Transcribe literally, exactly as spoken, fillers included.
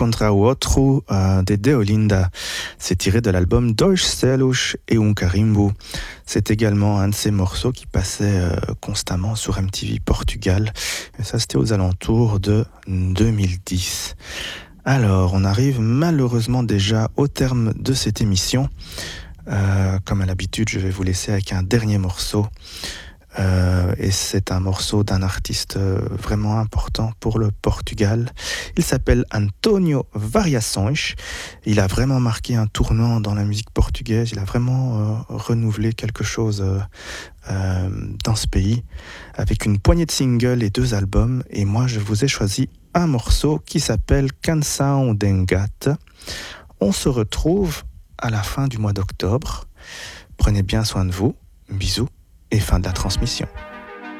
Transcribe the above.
contra o outro euh, de Deolinda. C'est tiré de l'album Dois Selos et un Carimbo. C'est également un de ces morceaux qui passait euh, constamment sur M T V Portugal. Et ça, c'était aux alentours de deux mille dix. Alors, on arrive malheureusement déjà au terme de cette émission. Euh, comme à l'habitude, je vais vous laisser avec un dernier morceau. Euh, et c'est un morceau d'un artiste euh, vraiment important pour le Portugal. Il s'appelle António Variações. Il a vraiment marqué un tournant dans la musique portugaise. Il a vraiment euh, renouvelé quelque chose euh, euh, dans ce pays avec une poignée de singles et deux albums. Et moi, je vous ai choisi un morceau qui s'appelle Canção d'Engate. On se retrouve à la fin du mois d'octobre. Prenez bien soin de vous. Bisous. Et fin de la transmission.